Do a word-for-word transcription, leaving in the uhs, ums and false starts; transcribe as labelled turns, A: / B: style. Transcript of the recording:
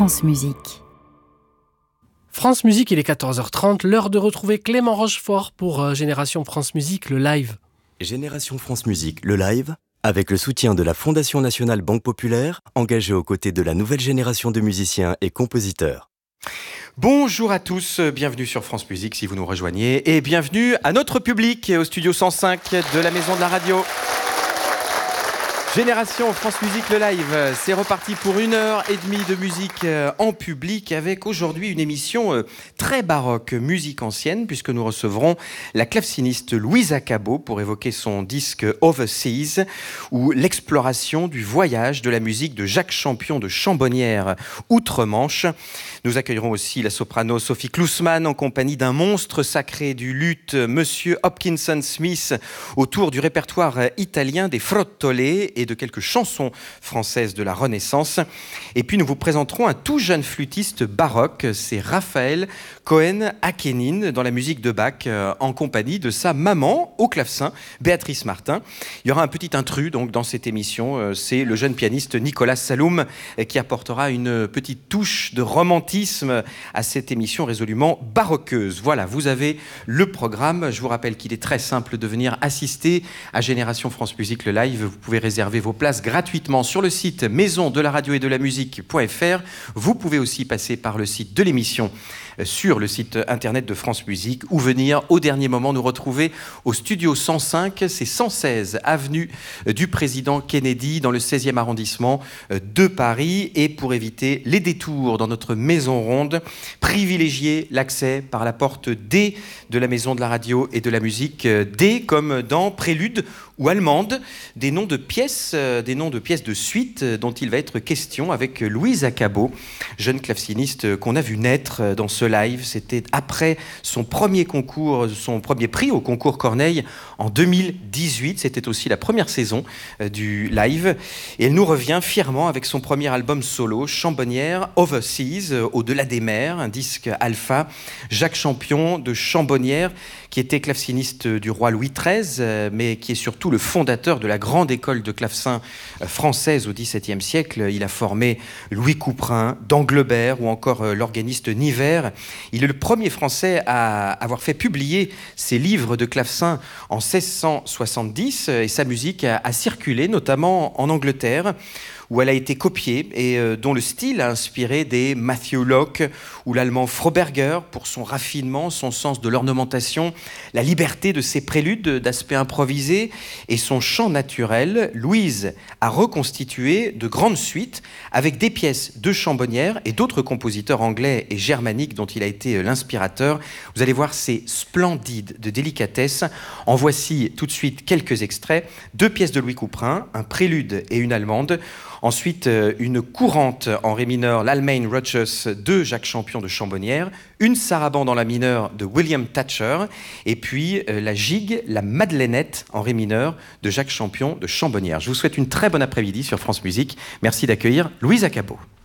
A: France Musique.
B: France Musique, il est quatorze heures trente, l'heure de retrouver Clément Rochefort pour euh, Génération France Musique, le live.
C: Génération France Musique, le live, avec le soutien de la Fondation Nationale Banque Populaire, engagée aux côtés de la nouvelle génération de musiciens et compositeurs.
D: Bonjour à tous, bienvenue sur France Musique si vous nous rejoignez et bienvenue à notre public au studio cent cinq de la Maison de la Radio. Génération France Musique le live, c'est reparti pour une heure et demie de musique en public avec aujourd'hui une émission très baroque, musique ancienne, puisque nous recevrons la claveciniste Louisa Cabot pour évoquer son disque Overseas, ou l'exploration du voyage de la musique de Jacques Champion de Chambonnières outre-Manche. Nous accueillerons aussi la soprano Sophie Klusman en compagnie d'un monstre sacré du luth, Monsieur Hopkinson Smith, autour du répertoire italien des frottole et de quelques chansons françaises de la Renaissance. Et puis nous vous présenterons un tout jeune flûtiste baroque, c'est Raphaël Cohen-Akenin dans la musique de Bach, euh, en compagnie de sa maman au clavecin, Béatrice Martin. Il y aura un petit intrus donc dans cette émission, euh, c'est le jeune pianiste Nicolas Saloum euh, qui apportera une petite touche de romantisme à cette émission résolument baroqueuse. Voilà, vous avez le programme. Je vous rappelle qu'il est très simple de venir assister à Génération France Musique le live. Vous pouvez réserver vos places gratuitement sur le site maison de la radio et de la musique point f r. Vous pouvez aussi passer par le site de l'émission sur le site internet de France Musique ou venir au dernier moment nous retrouver au studio cent cinq, c'est cent seize avenue du Président Kennedy dans le seizième arrondissement de Paris. Et pour éviter les détours dans notre maison ronde, privilégiez l'accès par la porte D de la Maison de la Radio et de la Musique, D comme dans Prélude ou Allemande, des noms de pièces, des noms de pièces de suite dont il va être question avec Louisa Cabot, jeune claveciniste qu'on a vu naître dans ce live. C'était après son premier concours, son premier prix au concours Corneille en deux mille dix-huit. C'était aussi la première saison du live. Et elle nous revient fièrement avec son premier album solo, Chambonnières Overseas, Au-delà des mers, un disque alpha. Jacques Champion de Chambonnières, qui était claveciniste du roi Louis treize, mais qui est surtout le fondateur de la grande école de clavecin française au dix-septième siècle. Il a formé Louis Couperin, d'Anglebert ou encore l'organiste Niver. Il est le premier Français à avoir fait publier ses livres de clavecin en seize cent soixante-dix et sa musique a, a circulé notamment en Angleterre, où elle a été copiée et euh, dont le style a inspiré des Matthew Locke ou l'allemand Froberger pour son raffinement, son sens de l'ornementation, la liberté de ses préludes d'aspect improvisé et son chant naturel. Louise a reconstitué de grandes suites avec des pièces de Chambonnières et d'autres compositeurs anglais et germaniques dont il a été l'inspirateur. Vous allez voir, c'est splendide de délicatesse. En voici tout de suite quelques extraits. Deux pièces de Louis Couperin, un prélude et une allemande. Ensuite, une courante en ré mineur, l'Allemagne Rogers de Jacques Champion de Chambonnières, une sarabande en la mineure de William Thatcher, et puis la gigue, la Madeleinette en ré mineur de Jacques Champion de Chambonnières. Je vous souhaite une très bonne après-midi sur France Musique. Merci d'accueillir Louisa Cabot.